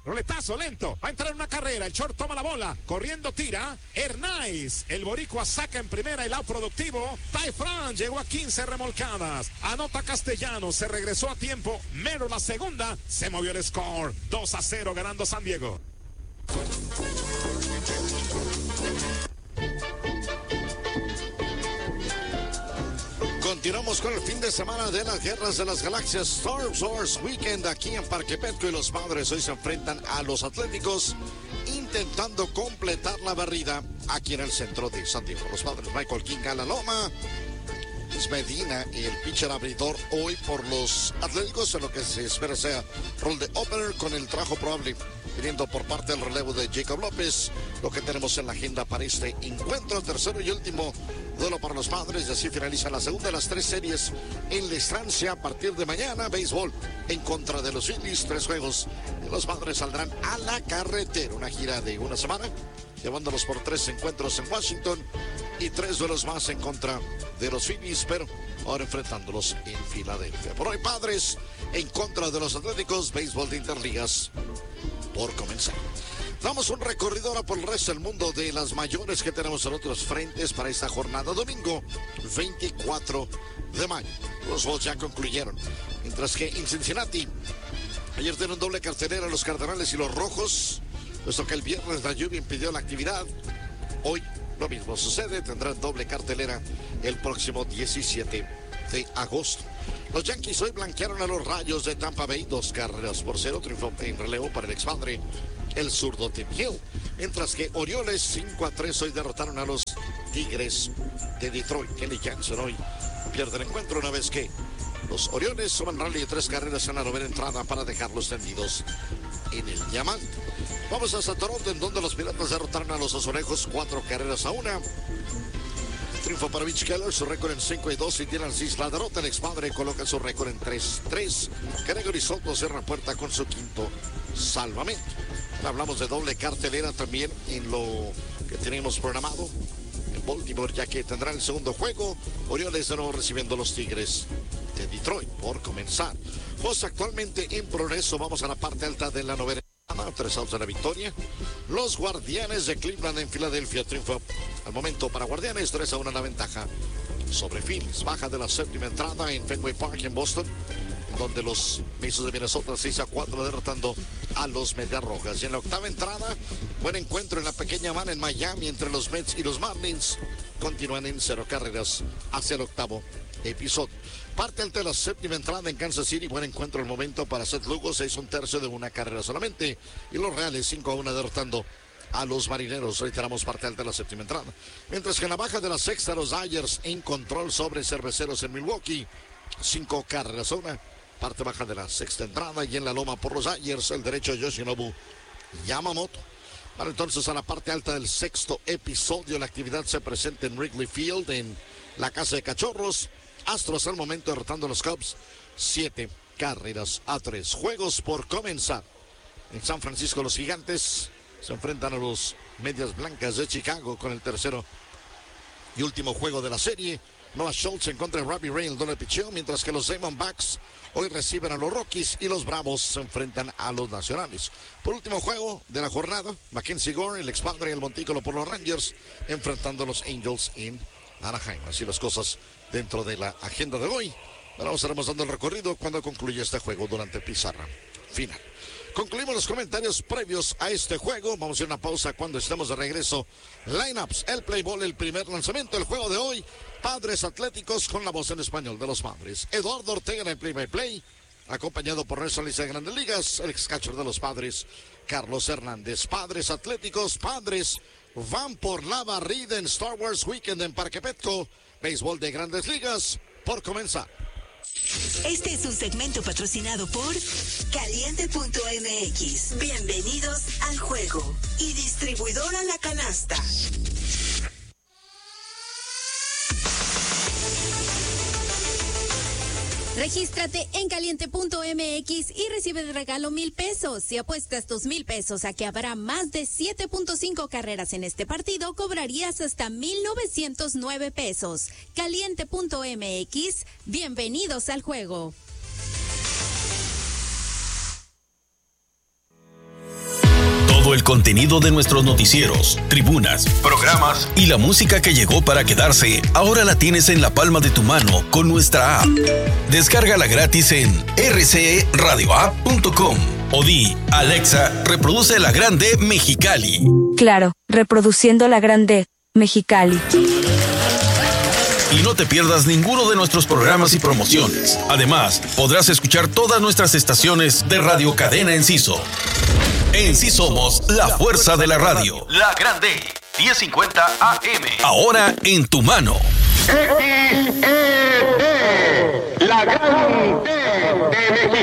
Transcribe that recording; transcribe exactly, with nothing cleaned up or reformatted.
roletazo lento, va a entrar en una carrera, el short toma la bola, corriendo tira, Hernáiz, el boricua saca en primera el out productivo, Taifran llegó a quince remolcadas, anota Castellanos, se regresó a tiempo, Mero la segunda, se movió el score, dos a cero ganando San Diego. Continuamos con el fin de semana de las Guerras de las Galaxias Star Wars Weekend aquí en Parque Petco, y los Padres hoy se enfrentan a los Atléticos intentando completar la barrida aquí en el centro de San Diego. Los Padres, Michael King a la loma, es Medina y el pitcher abridor hoy por los Atléticos, en lo que se espera sea rol de opener, con el trabajo probable viniendo por parte del relevo de Jacob López. Lo que tenemos en la agenda para este encuentro, tercero y último duelo para los Padres, y así finaliza la segunda de las tres series en la estancia. A partir de mañana, béisbol en contra de los Phillies, tres juegos. Los Padres saldrán a la carretera, una gira de una semana, llevándolos por tres encuentros en Washington y tres duelos más en contra de los Phillies, pero ahora enfrentándolos en Filadelfia. Por hoy, Padres en contra de los Atléticos, béisbol de Interligas por comenzar. Damos un recorrido ahora por el resto del mundo de las mayores que tenemos en otros frentes para esta jornada, domingo veinticuatro de mayo. Los juegos ya concluyeron, mientras que en Cincinnati ayer dieron doble cartelera los Cardenales y los Rojos, puesto que el viernes la lluvia impidió la actividad. Hoy lo mismo sucede, tendrán doble cartelera el próximo diecisiete de agosto. Los Yankees hoy blanquearon a los Rayos de Tampa Bay, dos carreras por cero, triunfo en relevo para el expadre, el zurdo Tim Hill. Mientras que Orioles cinco a tres hoy derrotaron a los Tigres de Detroit. Kenny Jansen hoy pierde el encuentro, una vez que los Orioles suman rally de tres carreras en la novena entrada para dejarlos tendidos en el diamante. Vamos hasta Toronto, en donde los Piratas derrotaron a los Azulejos cuatro carreras a una. Triunfo para Mitch Keller, su récord en cinco y dos, y Dylan Cease la derrota. El expadre coloca su récord en tres tres. Gregory Soto cierra puerta con su quinto salvamento. Hablamos de doble cartelera también en lo que tenemos programado en Baltimore, ya que tendrá el segundo juego. Orioles de nuevo recibiendo los Tigres de Detroit por comenzar. Pues actualmente en progreso, vamos a la parte alta de la novena. Tres outs de la victoria. Los Guardianes de Cleveland en Filadelfia, triunfo al momento para Guardianes, tres a uno la ventaja sobre Phillies. Baja de la séptima entrada en Fenway Park en Boston, donde los Mets de Minnesota seis a cuatro derrotando a los Medias Rojas. Y en la octava entrada, buen encuentro en la pequeña Habana en Miami entre los Mets y los Marlins. Continúan en cero carreras hacia el octavo episodio. Parte alta de la séptima entrada en Kansas City, buen encuentro al momento para Seth Lugo, seis un tercio de una carrera solamente, y los Reales cinco a uno derrotando a los Marineros. Reiteramos, parte alta de la séptima entrada. Mientras que en la baja de la sexta, los Dodgers en control sobre Cerveceros en Milwaukee, cinco carreras a una, parte baja de la sexta entrada, y en la loma por los Dodgers el derecho de Yoshinobu Yamamoto. Para entonces, a la parte alta del sexto episodio, la actividad se presenta en Wrigley Field, en la casa de Cachorros. Astros al momento derrotando a los Cubs siete carreras a tres. Juegos por comenzar. En San Francisco, los Gigantes se enfrentan a los Medias Blancas de Chicago con el tercero y último juego de la serie. Noah Schultz en contra de Robbie Ray, el doble picheo, mientras que los Diamondbacks hoy reciben a los Rockies y los Bravos se enfrentan a los Nacionales. Por último juego de la jornada, Mackenzie Gore, el expadre y el montículo por los Rangers, enfrentando a los Angels en Anaheim. Así las cosas dentro de la agenda de hoy. Ahora estaremos dando el recorrido cuando concluya este juego durante pizarra final. Concluimos los comentarios previos a este juego. Vamos a ir a una pausa cuando estemos de regreso. Lineups, el play ball, el primer lanzamiento, el juego de hoy. Padres Atléticos con la voz en español de los Padres. Eduardo Ortega en el play by play, acompañado por Nelson Liza de Grandes Ligas, el ex catcher de los Padres, Carlos Hernández. Padres Atléticos, Padres van por la barrida en Star Wars Weekend en Parque Petco. Béisbol de Grandes Ligas por comenzar. Este es un segmento patrocinado por Caliente punto M X. Bienvenidos al juego. Y distribuidora La Canasta. Regístrate en Caliente punto M X y recibe de regalo mil pesos. Si apuestas tus mil pesos a que habrá más de siete punto cinco carreras en este partido, cobrarías hasta mil novecientos nueve pesos. Caliente punto M X, bienvenidos al juego. Todo el contenido de nuestros noticieros, tribunas, programas y la música que llegó para quedarse, ahora la tienes en la palma de tu mano con nuestra app. Descárgala gratis en r c e radio app punto com o di, Alexa, reproduce La Grande Mexicali. Claro, reproduciendo La Grande Mexicali. Y no te pierdas ninguno de nuestros programas y promociones. Además, podrás escuchar todas nuestras estaciones de Radio Cadena Enciso. En sí somos la fuerza de la radio. La Grande, diez cincuenta A M. Ahora en tu mano. X E D, La Grande.